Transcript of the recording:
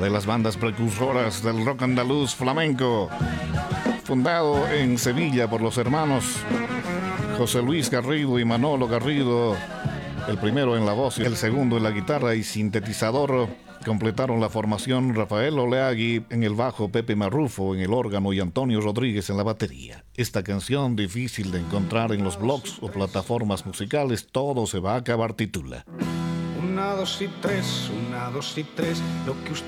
de las bandas precursoras del rock andaluz flamenco, fundado en Sevilla por los hermanos José Luis Garrido y Manolo Garrido, el primero en la voz y el segundo en la guitarra y sintetizador. Completaron la formación Rafael Oleagui en el bajo, Pepe Marrufo en el órgano y Antonio Rodríguez en la batería. Esta canción, difícil de encontrar en los blogs o plataformas musicales, Todo se va a acabar, titula. 1, 2 y 3, 1, 2 y 3, lo que usted